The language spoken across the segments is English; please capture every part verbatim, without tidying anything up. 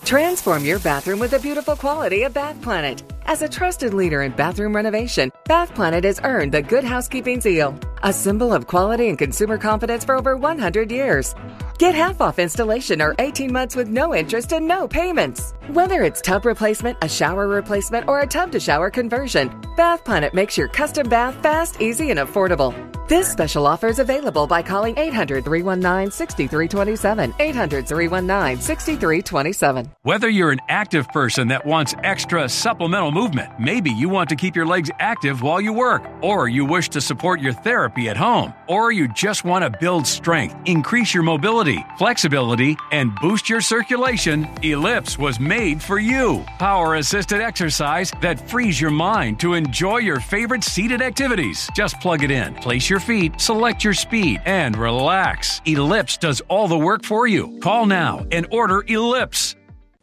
Transform your bathroom with the beautiful quality of Bath Planet. As a trusted leader in bathroom renovation, Bath Planet has earned the Good Housekeeping seal, a symbol of quality and consumer confidence for over one hundred years. Get half off installation or eighteen months with no interest and no payments. Whether it's tub replacement, a shower replacement, or a tub-to-shower conversion, Bath Planet makes your custom bath fast, easy, and affordable. This special offer is available by calling eight hundred, three one nine, six three two seven, eight hundred, three one nine, six three two seven. Whether you're an active person that wants extra supplemental movement, maybe you want to keep your legs active while you work, or you wish to support your therapy at home, or you just want to build strength, increase your mobility, flexibility, and boost your circulation, Ellipse was made for you. Power-assisted exercise that frees your mind to enjoy your favorite seated activities. Just plug it in, place your feet, select your speed, and relax. Ellipse does all the work for you. Call now and order Ellipse.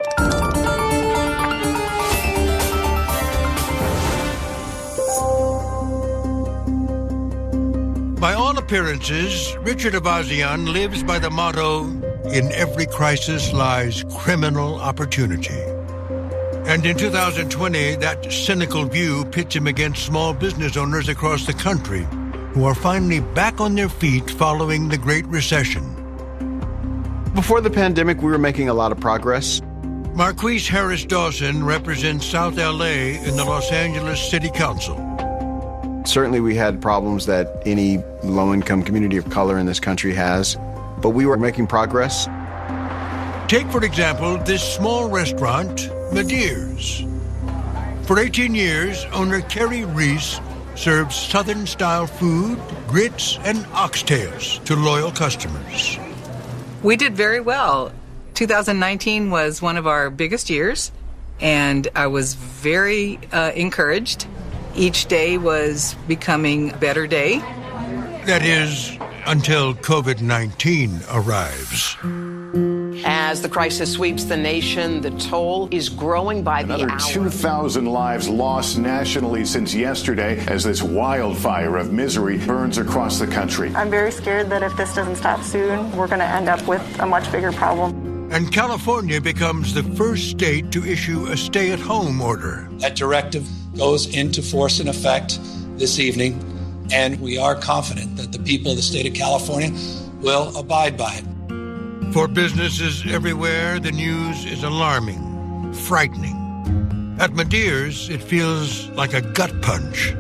By all appearances, Richard Avazian lives by the motto, "In every crisis lies criminal opportunity." And in two thousand twenty, that cynical view pits him against small business owners across the country who are finally back on their feet following the Great Recession. Before the pandemic, we were making a lot of progress. Marquise Harris Dawson represents South L A in the Los Angeles City Council. Certainly we had problems that any low-income community of color in this country has, but we were making progress. Take, for example, this small restaurant, Medear's. For eighteen years, owner Kerry Reese serves Southern-style food, grits, and oxtails to loyal customers. We did very well. two thousand nineteen was one of our biggest years, and I was very uh, encouraged. Each day was becoming a better day. That is, until COVID nineteen arrives. As the crisis sweeps the nation, the toll is growing by the hour. Another two thousand lives lost nationally since yesterday as this wildfire of misery burns across the country. I'm very scared that if this doesn't stop soon, we're going to end up with a much bigger problem. And California becomes the first state to issue a stay-at-home order. That directive goes into force and effect this evening, and we are confident that the people of the state of California will abide by it. For businesses everywhere, the news is alarming, frightening. At Medear's, it feels like a gut punch.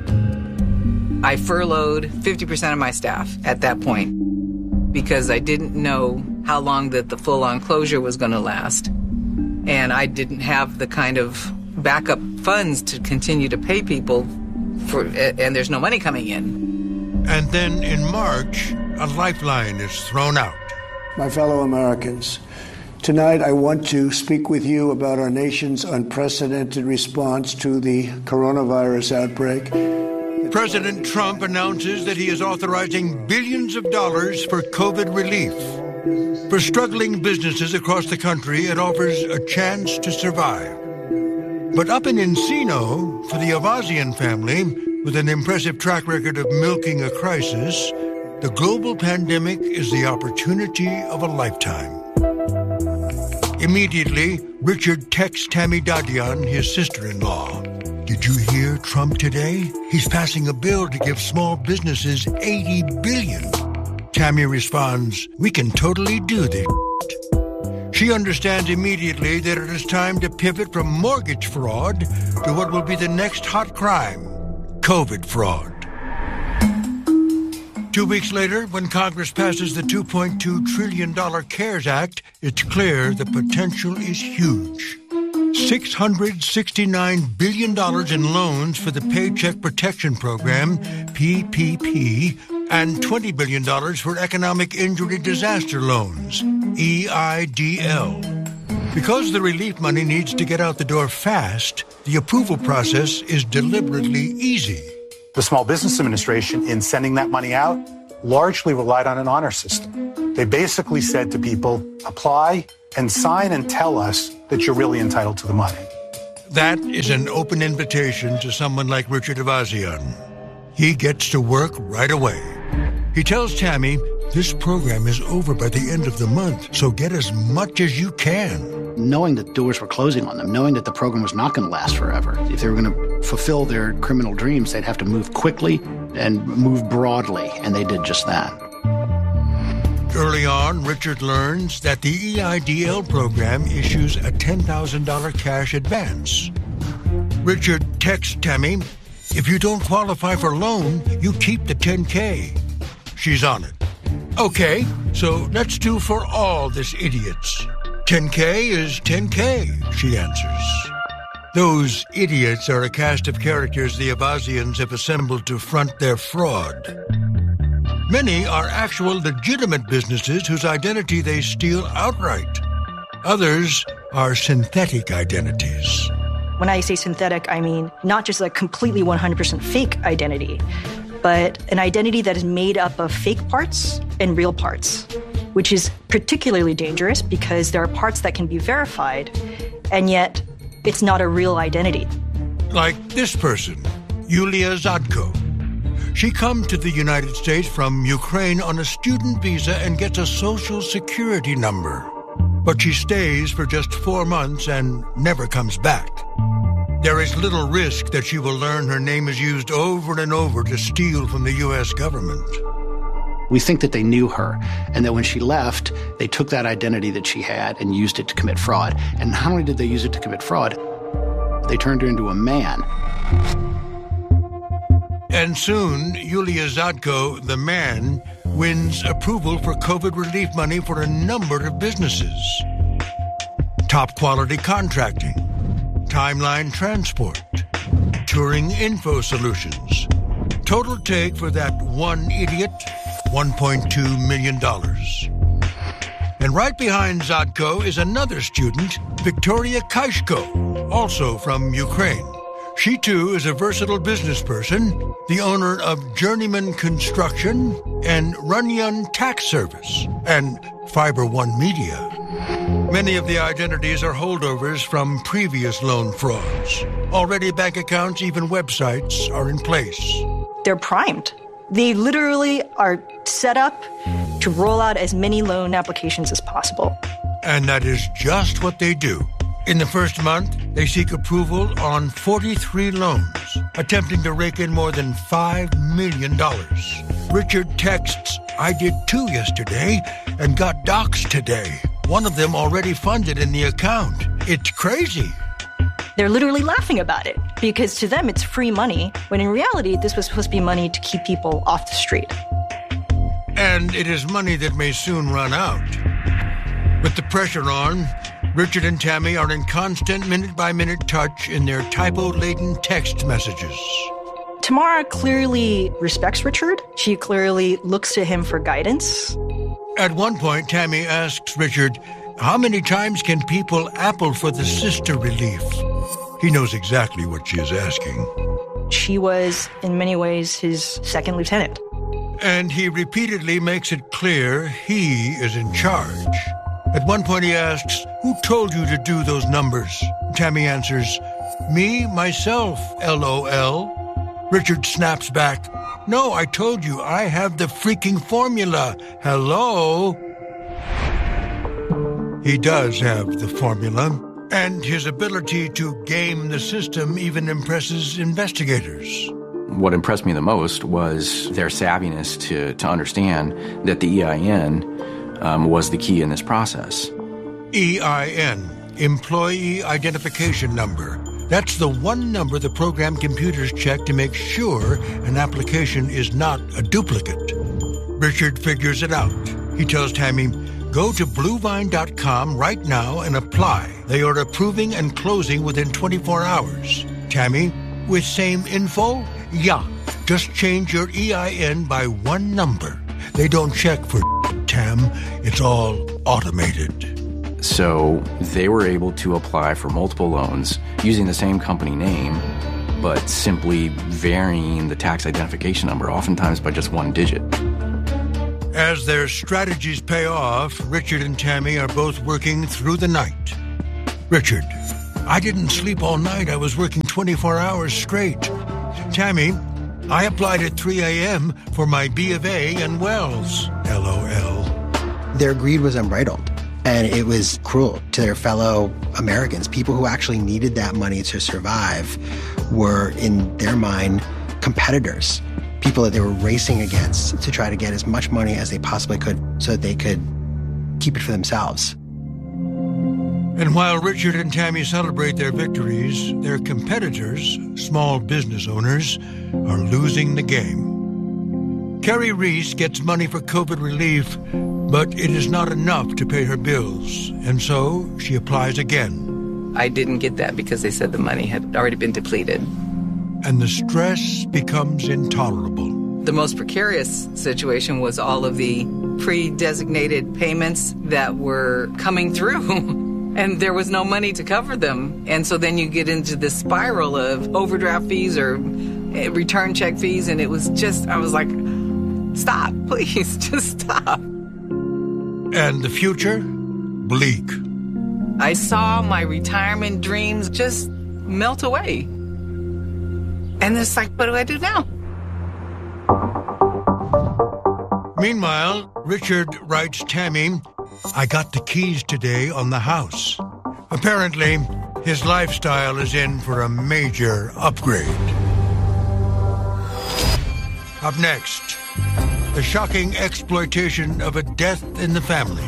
I furloughed fifty percent of my staff at that point because I didn't know how long that the full-on closure was going to last. And I didn't have the kind of backup funds to continue to pay people, for, and there's no money coming in. And then in March, a lifeline is thrown out. My fellow Americans, tonight I want to speak with you about our nation's unprecedented response to the coronavirus outbreak. President Trump announces that he is authorizing billions of dollars for COVID relief. For struggling businesses across the country, it offers a chance to survive. But up in Encino, for the Avazian family, with an impressive track record of milking a crisis, the global pandemic is the opportunity of a lifetime. Immediately, Richard texts Tammy Dadian, his sister-in-law. Did you hear Trump today? He's passing a bill to give small businesses eighty billion dollars. Tammy responds, we can totally do this. She understands immediately that it is time to pivot from mortgage fraud to what will be the next hot crime, COVID fraud. Two weeks later, when Congress passes the two point two trillion dollars CARES Act, it's clear the potential is huge. six hundred sixty-nine billion dollars in loans for the Paycheck Protection Program, P P P, and twenty billion dollars for Economic Injury Disaster Loans, E I D L. Because the relief money needs to get out the door fast, the approval process is deliberately easy. The Small Business Administration, in sending that money out, largely relied on an honor system. They basically said to people, apply and sign and tell us that you're really entitled to the money. That is an open invitation to someone like Richard Avazian. He gets to work right away. He tells Tammy This program is over by the end of the month, so get as much as you can. Knowing that doors were closing on them, knowing that the program was not going to last forever, if they were going to fulfill their criminal dreams, they'd have to move quickly and move broadly, and they did just that. Early on, Richard learns that the E I D L program issues a ten thousand dollars cash advance. Richard texts Tammy, "If you don't qualify for loan, you keep the ten K. She's on it. "Okay, so let's do for all this idiots. ten K is ten K, she answers. Those idiots are a cast of characters the Avazians have assembled to front their fraud. Many are actual legitimate businesses whose identity they steal outright. Others are synthetic identities. When I say synthetic, I mean not just a completely one hundred percent fake identity, but an identity that is made up of fake parts and real parts, which is particularly dangerous because there are parts that can be verified, and yet it's not a real identity. Like this person, Yulia Zadko. She comes to the United States from Ukraine on a student visa and gets a social security number. But she stays for just four months and never comes back. There is little risk that she will learn her name is used over and over to steal from the U S government. We think that they knew her, and that when she left, they took that identity that she had and used it to commit fraud. And not only did they use it to commit fraud, they turned her into a man. And soon, Yulia Zadko, the man, wins approval for COVID relief money for a number of businesses. Top quality contracting, Timeline Transport, Touring Info Solutions. Total take for that one idiot, one point two million dollars. And right behind Zadko is another student, Victoria Kashko, also from Ukraine. She, too, is a versatile business person, the owner of Journeyman Construction and Runyon Tax Service and Fiber One Media. Many of the identities are holdovers from previous loan frauds. Already bank accounts, even websites, are in place. They're primed. They literally are set up to roll out as many loan applications as possible. And that is just what they do. In the first month, they seek approval on forty-three loans, attempting to rake in more than five million dollars. Richard texts, "I did two yesterday and got doxed today. One of them already funded in the account. It's crazy." They're literally laughing about it because to them it's free money, when in reality this was supposed to be money to keep people off the street. And it is money that may soon run out. With the pressure on, Richard and Tammy are in constant minute-by-minute touch in their typo-laden text messages. Tamara clearly respects Richard. She clearly looks to him for guidance. At one point, Tammy asks Richard, "How many times can people apple for the sister relief?" He knows exactly what she is asking. She was, in many ways, his second lieutenant. And he repeatedly makes it clear he is in charge. At one point he asks, "Who told you to do those numbers?" Tammy answers, "Me, myself, LOL. Richard snaps back, "No, I told you, I have the freaking formula. Hello?" He does have the formula, and his ability to game the system even impresses investigators. What impressed me the most was their savviness to, to understand that the E I N um, was the key in this process. E I N, Employee Identification Number. That's the one number the program computers check to make sure an application is not a duplicate. Richard figures it out. He tells Tammy, "Go to bluevine dot com right now and apply. They are approving and closing within twenty-four hours. Tammy, with same info? Yeah, just change your E I N by one number. They don't check for Tam. It's all automated." So they were able to apply for multiple loans using the same company name, but simply varying the tax identification number, oftentimes by just one digit. As their strategies pay off, Richard and Tammy are both working through the night. Richard, "I didn't sleep all night. I was working twenty-four hours straight." Tammy, "I applied at three a.m. for my B of A and Wells." LOL. Their greed was unbridled, and it was cruel to their fellow Americans. People who actually needed that money to survive were, in their mind, competitors, people that they were racing against to try to get as much money as they possibly could so that they could keep it for themselves. And while Richard and Tammy celebrate their victories, their competitors, small business owners, are losing the game. Carrie Reese gets money for COVID relief, but it is not enough to pay her bills, and so she applies again. I didn't get that because they said the money had already been depleted. And the stress becomes intolerable. The most precarious situation was all of the pre-designated payments that were coming through. And there was no money to cover them. And so then you get into this spiral of overdraft fees or return check fees. And it was just, I was like, stop, please, just stop. And the future? Bleak. I saw my retirement dreams just melt away. And it's like, what do I do now? Meanwhile, Richard writes Tammy, I got the keys today on the house. Apparently, his lifestyle is in for a major upgrade. Up next, the shocking exploitation of a death in the family.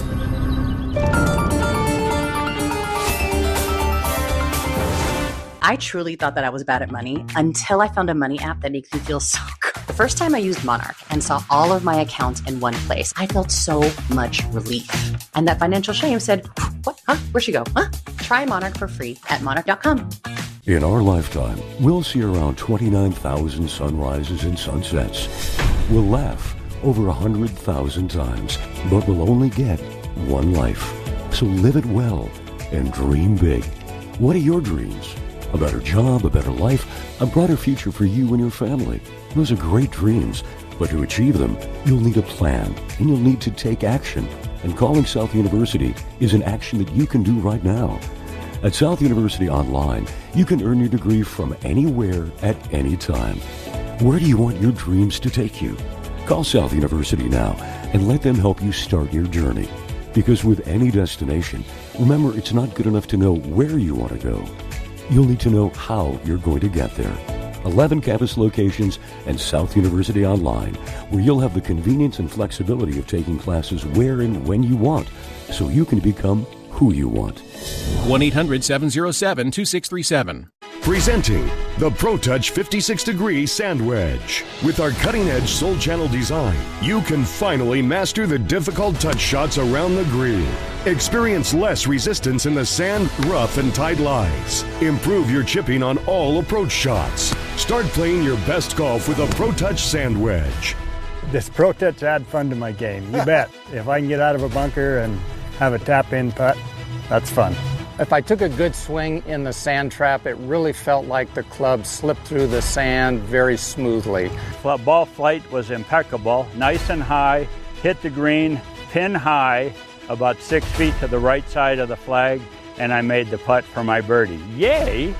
I truly thought that I was bad at money until I found a money app that makes me feel so good. The first time I used Monarch and saw all of my accounts in one place, I felt so much relief. And that financial shame said, what? Huh? Where'd she go? Huh? Try Monarch for free at monarch dot com. In our lifetime, we'll see around twenty-nine thousand sunrises and sunsets. We'll laugh over one hundred thousand times, but we'll only get one life. So live it well and dream big. What are your dreams? A better job, a better life, a brighter future for you and your family. Those are great dreams, but to achieve them, you'll need a plan, and you'll need to take action. And calling South University is an action that you can do right now. At South University Online, you can earn your degree from anywhere at any time. Where do you want your dreams to take you? Call South University now and let them help you start your journey. Because with any destination, remember, it's not good enough to know where you want to go. You'll need to know how you're going to get there. eleven campus locations and South University Online, where you'll have the convenience and flexibility of taking classes where and when you want, so you can become who you want. one eight hundred seven oh seven two six three seven. Presenting the ProTouch fifty-six degree Sand Wedge. With our cutting-edge Soul Channel design, you can finally master the difficult touch shots around the green. Experience less resistance in the sand, rough, and tight lies. Improve your chipping on all approach shots. Start playing your best golf with a ProTouch Sand Wedge. This ProTouch add fun to my game, you bet. If I can get out of a bunker and have a tap-in putt, that's fun. If I took a good swing in the sand trap, it really felt like the club slipped through the sand very smoothly. Ball flight was impeccable, nice and high, hit the green, pin high, about six feet to the right side of the flag, and I made the putt for my birdie. Yay!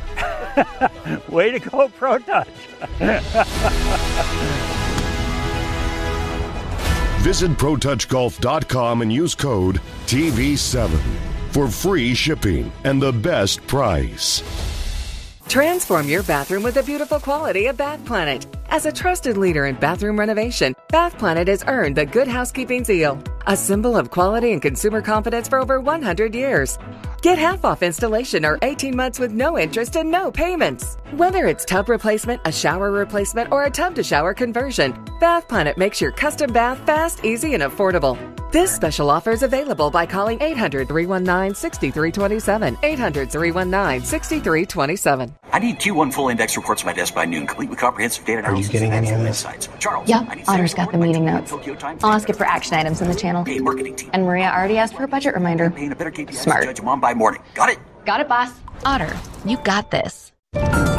Way to go, ProTouch! Visit pro touch golf dot com and use code T V seven for free shipping and the best price. Transform your bathroom with the beautiful quality of Bath Planet. As a trusted leader in bathroom renovation, Bath Planet has earned the Good Housekeeping seal, a symbol of quality and consumer confidence for over one hundred years. Get half off installation or eighteen months with no interest and no payments. Whether it's tub replacement, a shower replacement, or a tub-to-shower conversion, Bath Planet makes your custom bath fast, easy, and affordable. This special offer is available by calling eight hundred, three one nine, six three two seven, eight hundred, three one nine, six three two seven. I need Q one full index reports to my desk by noon, complete with comprehensive data Are you getting any of this? Insights. Charles, yeah, Otter's got the meeting notes. I'll ask it for action items in the channel. And Maria already asked for a budget reminder. Smart. Judge mom by morning. Got it? Got it, boss. Otter, you got this.